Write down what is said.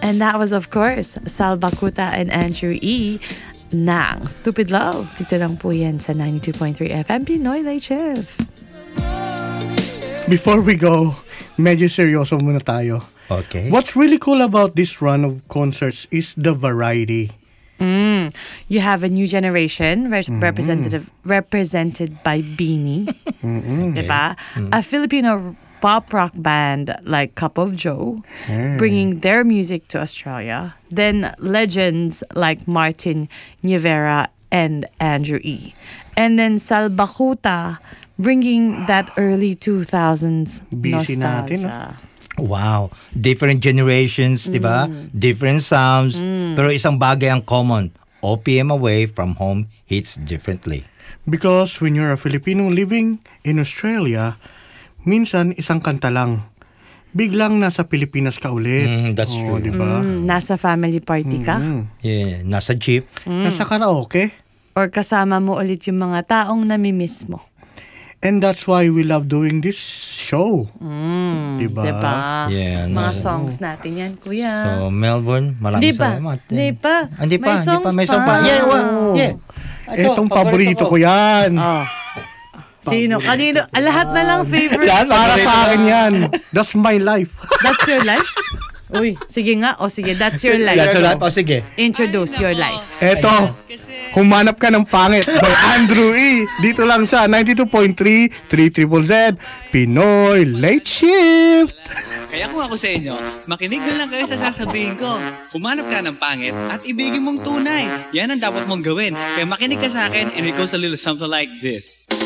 And that was, of course, Sal Bakuta and Andrew E. ng Stupid Love. Dito lang po yan sa 92.3 FM Pinoy Late Shift. Before we go, medyo seryoso muna tayo. Okay. What's really cool about this run of concerts is the variety. You have a new generation represented by Beanie, diba? A Filipino pop rock band like Cup of Joe, bringing their music to Australia. Then legends like Martin Nievera and Andrew E. And then Sal Bakuta, bringing that early 2000s Busy nostalgia. natin, Wow. Different generations, di ba? Different sounds. Pero isang bagay ang common. OPM Away from Home hits differently. Because when you're a Filipino living in Australia, minsan isang kanta lang. Biglang nasa Pilipinas ka ulit. That's true. Diba? Nasa family party ka? Yeah, nasa jeep. Nasa karaoke. Or kasama mo ulit yung mga taong namimiss mo. And that's why we love doing this show. Diba? Diba? Yeah, Mga songs natin yan, kuya. So, Melbourne, maraming salamat. Hindi pa. May song pa. Yeah. Itong paborito ko yan. Sino? Kanino? Lahat na lang favorite. Para sa akin yan. That's my life. That's your life? Uy, sige nga. O sige, that's your life. That's your life. O sige. Introduce your life. Eto, Humanap Ka ng Pangit by Andrew E. Dito lang sa 92.3 3ZZZ Pinoy Late Shift. Kaya kung ako sa inyo, makinig na lang kayo sa sasabihin ko. Humanap ka ng pangit at ibigin mong tunay. Yan ang dapat mong gawin. Kaya makinig ka sa akin and it goes a little something like this.